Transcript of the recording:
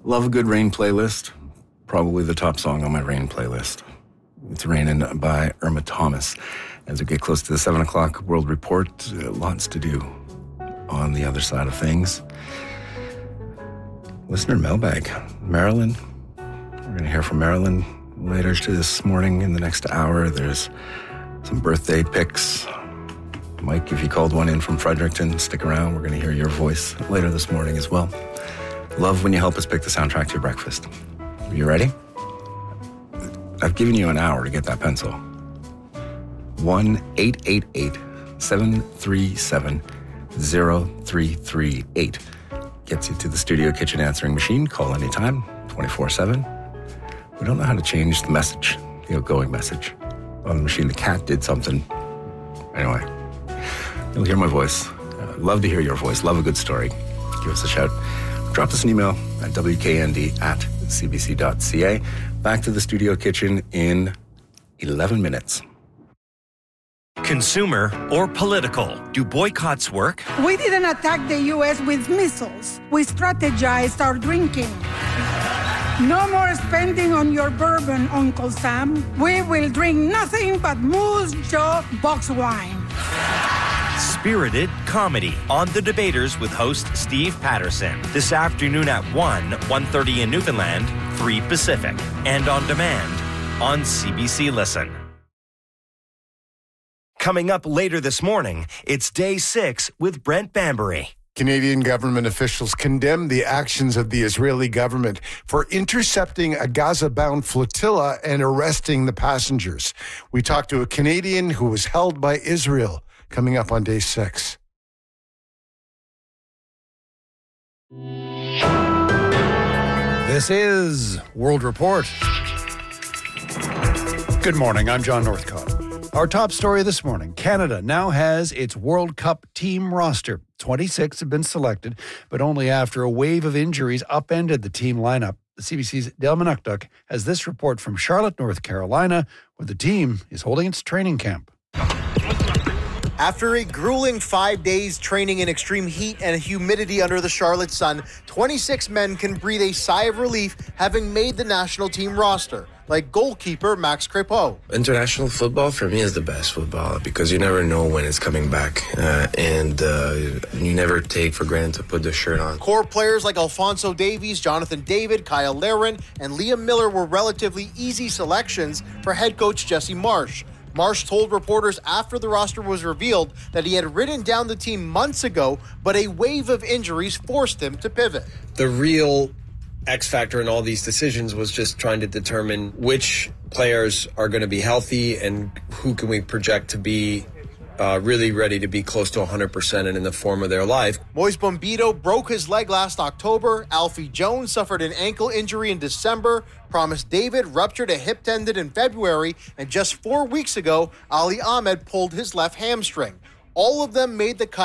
Love a good Rain playlist. Probably the top song on my Rain playlist. It's Rainin' by Irma Thomas. As we get close to the 7 o'clock World Report, lots to do on the other side of things. Listener mailbag. Marilyn. We're going to hear from Marilyn later this morning in the next hour. There's some birthday pics. Mike, if you called one in from Fredericton, stick around. We're going to hear your voice later this morning as well. Love when you help us pick the soundtrack to your breakfast. Are you ready? I've given you an hour to get that pencil. 1-888-737-0338 gets you to the Studio Kitchen answering machine. Call anytime, 24/7. We don't know how to change the message, the outgoing message on the machine. The cat did something. Anyway, you'll hear my voice. Love to hear your voice. Love a good story. Give us a shout. Drop us an email at wknd@cbc.ca. Back to the Studio Kitchen in 11 minutes. Consumer or political? Do boycotts work? We didn't attack the U.S. with missiles. We strategized our drinking. No more spending on your bourbon, Uncle Sam. We will drink nothing but Moose Jaw box wine. Spirited comedy on The Debaters with host Steve Patterson. This afternoon at 1:30 in Newfoundland, 3 Pacific. And on demand on CBC Listen. Coming up later this morning, it's Day 6 with Brent Bambury. Canadian government officials condemned the actions of the Israeli government for intercepting a Gaza-bound flotilla and arresting the passengers. We talked to a Canadian who was held by Israel, coming up on Day 6. This is World Report. Good morning, I'm John Northcott. Our top story this morning, Canada now has its World Cup team roster. 26 have been selected, but only after a wave of injuries upended the team lineup. The CBC's Del Manukduk has this report from Charlotte, North Carolina, where the team is holding its training camp. After a grueling 5 days training in extreme heat and humidity under the Charlotte sun, 26 men can breathe a sigh of relief having made the national team roster, like goalkeeper Max Crépeau. International football for me is the best football because you never know when it's coming back and you never take for granted to put the shirt on. Core players like Alphonso Davies, Jonathan David, Kyle Larin, and Liam Miller were relatively easy selections for head coach Jesse Marsch. Marsch told reporters after the roster was revealed that he had written down the team months ago, but a wave of injuries forced him to pivot. The real X factor in all these decisions was just trying to determine which players are going to be healthy and who can we project to be really ready to be close to 100% and in the form of their life. Moise Bombito broke his leg last October. Alfie Jones suffered an ankle injury in December. Promise David ruptured a hip tendon in February. And just 4 weeks ago, Ali Ahmed pulled his left hamstring. All of them made the cut